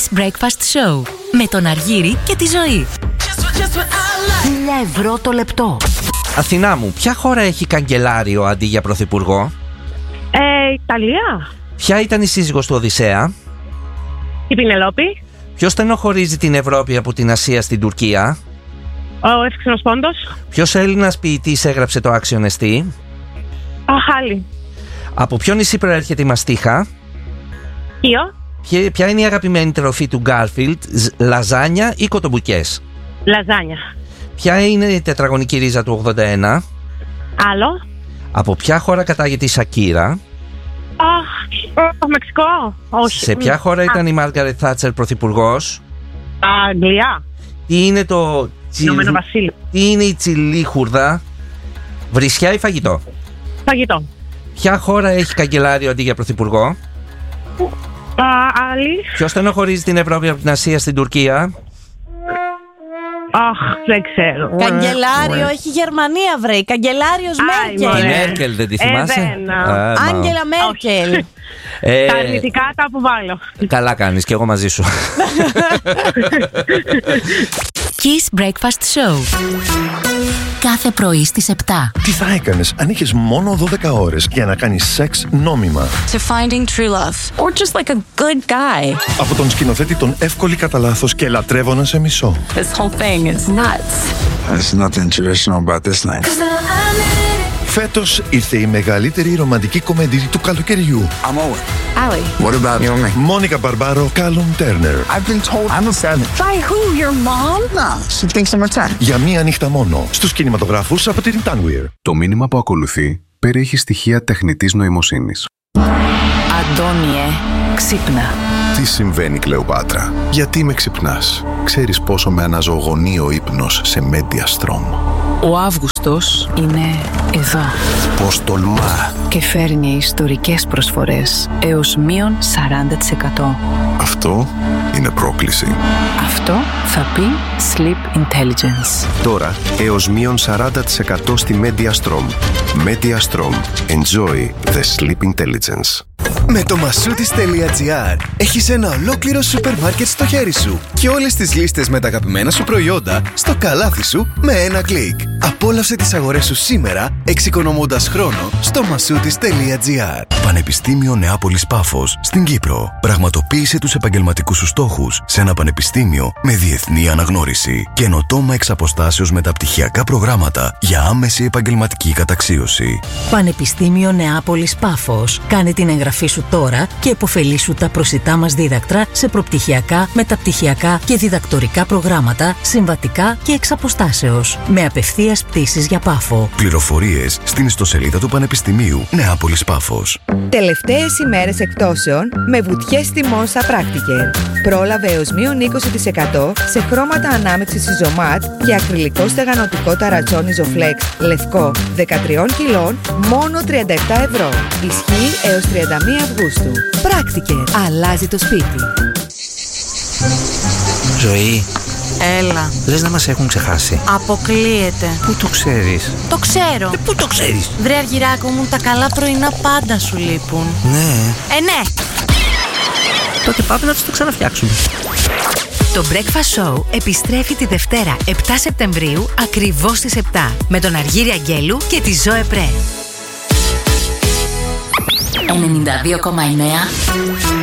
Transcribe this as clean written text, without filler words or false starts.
Kiss Breakfast Show με τον Αργύρη και τη Ζωή. 1.000 ευρώ το λεπτό. Αθηνά μου, ποια χώρα έχει καγκελάριο αντί για πρωθυπουργό? Ιταλία. Ποια ήταν η σύζυγος του Οδυσσέα? Η Πινελόπη. Ποιος στενοχωρίζει την Ευρώπη από την Ασία στην Τουρκία? Ο Εύξηνος Πόντος. Ποιος Έλληνας ποιητής έγραψε το Άξιον Εστί? Χάλι. Από ποιο νησί προέρχεται η μαστίχα? Κίο. Ποια είναι η αγαπημένη τροφή του Γκάρφιλντ, λαζάνια ή κοτομπουκές? Λαζάνια. Ποια είναι η τετραγωνική ρίζα του 81? Άλλο. Από ποια χώρα κατάγεται η Σακύρα? Μεξικό. Όχι. Σε ποια χώρα ήταν η Μάργαρετ Θάτσερ πρωθυπουργός? Αγγλία. Τι είναι το Ηνωμένο Βασίλειο. Τι είναι η τσιλίχουρδα? Βρισιά ή φαγητό? Φαγητό. Ποια χώρα έχει καγκελάριο αντί για πρωθυπουργό? Άλλη. Ποιος στενοχωρίζει την Ευρώπη από την Ασία στην Τουρκία? Δεν ξέρω. Καγκελάριο έχει Γερμανία, βρε. Καγκελάριος Μέρκελ. Η Μέρκελ δεν τη θυμάσαι? Άγγελα Μέρκελ. Τα αρνητικά τα αποβάλλω. Καλά κάνεις, και εγώ μαζί σου. Kiss Breakfast Show. Κάθε πρωί στις 7. Τι θα έκανες αν είχες μόνο 12 ώρες για να κάνεις σεξ νόμιμα? To finding true love. Or just like a good guy. Από τον σκηνοθέτη τον Εύκολη κατά λάθος και Λατρεύω να σε μισώ. This whole thing is nuts. There's nothing traditional about this night. Φέτος ήρθε η μεγαλύτερη ρομαντική κομμεντή του καλοκαιριού. I'm Owen. Allie. What about you and me? Μόνικα Μπαρμπάρο, Κάλουμ Τέρνερ. I've been told I'm a 7. By who? Your mom? Nah, she thinks I'm a 10. Για μία νύχτα μόνο, στους κινηματογράφους από την Tanweer. Το μήνυμα που ακολουθεί περιέχει στοιχεία τεχνητής νοημοσύνης. Αντώνιε, ξύπνα. Τι συμβαίνει, Κλεοπάτρα? Γιατί με ξυπνάς? Ξέρεις πόσο με αναζωογονεί ο ύπνος σε Mediastrom? Ο Αύγουστος είναι εδώ. Πώς τολμά? Και φέρνει ιστορικές προσφορές έως μείον 40%. Αυτό είναι πρόκληση. Αυτό θα πει Sleep Intelligence. Τώρα έως μείον 40% στη Mediastrom. Mediastrom. Enjoy the Sleep Intelligence. Με το Masoutis.gr έχεις ένα ολόκληρο σούπερ μάρκετ στο χέρι σου και όλες τις λίστες με τα αγαπημένα σου προϊόντα στο καλάθι σου με ένα κλικ. Απόλαυσε τις αγορές σου σήμερα εξοικονομώντας χρόνο στο Masoutis.gr. Πανεπιστήμιο Νεάπολης Πάφος στην Κύπρο. Πραγματοποίησε τους επαγγελματικούς σου στόχους σε ένα πανεπιστήμιο με διεθνή αναγνώριση. Καινοτόμα εξ αποστάσεως μεταπτυχιακά προγράμματα για άμεση επαγγελματική καταξίωση. Πανεπιστήμιο Νεάπολης Πάφος. Κάνε την εγγραφή σου τώρα και επωφελήσου τα προσιτά μας δίδακτρα σε προπτυχιακά, μεταπτυχιακά και διδακτορικά προγράμματα, συμβατικά και εξ αποστάσεως. Με απευθείας πτήσεις για Πάφο. Πληροφορίες στην ιστοσελίδα του Πανεπιστημίου Νεάπολης Πάφος. Τελευταίες ημέρες εκπτώσεων με βουτιές τιμών στα Practiker. Πρόλαβε έως μείον 20% σε χρώματα ανάμειξης Ιζωμάτ και ακριλικό στεγανοτικό ταρατσόν Ιζοφλέξ λευκό 13 κιλών μόνο 37 ευρώ. Ισχύει έως 31 Αυγούστου. Practiker. Αλλάζει το σπίτι. Ζωή. Έλα. Λες να μας έχουν ξεχάσει? Αποκλείεται. Πού το ξέρεις? Το ξέρω. Πού το ξέρεις? Βρε Αργυράκο μου, τα καλά πρωινά πάντα σου λείπουν. Ναι. Ναι. Τότε πάμε να το ξαναφτιάξουμε. Το Breakfast Show επιστρέφει τη Δευτέρα 7 Σεπτεμβρίου ακριβώς στις 7 με τον Αργύρη Αγγέλου και τη Ζωέ Πρέ. 92,9